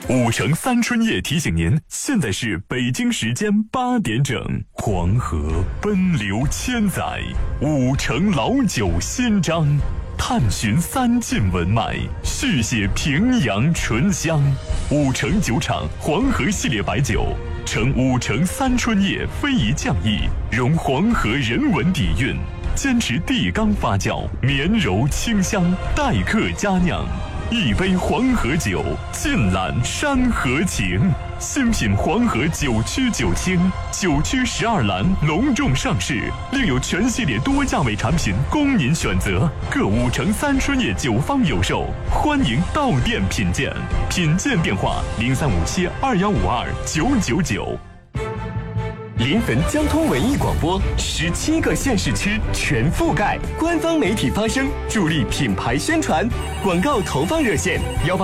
5城3春夜提醒您，现在是北京时间8点整。黄河奔流千载，5城老酒新章，探寻3晋文脉，续写平阳醇香。5城酒厂黄河系列白酒，承5城3春夜非遗匠艺，融黄河人文底蕴，坚持地缸发酵，绵柔清香，待客佳酿。一杯黄河酒，尽览山河情。新品黄河9曲9清，9曲12蓝隆重上市，另有全系列多价位产品供您选择。各5城3春夜酒坊有售，欢迎到店品鉴。品鉴电话035721529999。 临汾交通文艺广播，17个县市区全覆盖，官方媒体发声，助力品牌宣传。广告投放热线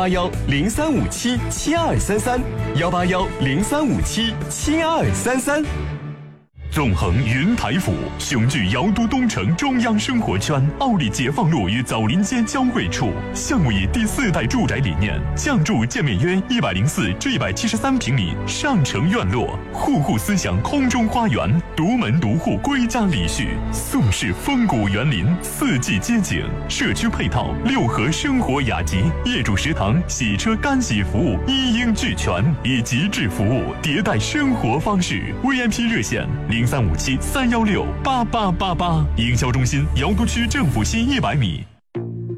：18103577233，18103577233。 纵横云台府，雄踞瑶都东城中央生活圈，奥利解放路与枣林街交汇处。项目以第4代住宅理念，降筑建面约104至173平米上城院落，户户思想空中花园，独门独户归家礼序，宋式风谷园林，4季街景，社区配套6合生活雅集，业主食堂、洗车干洗服务一应俱全，以极致服务迭代生活方式。VIP 热线035731688888，营销中心瑶都区政府西100米。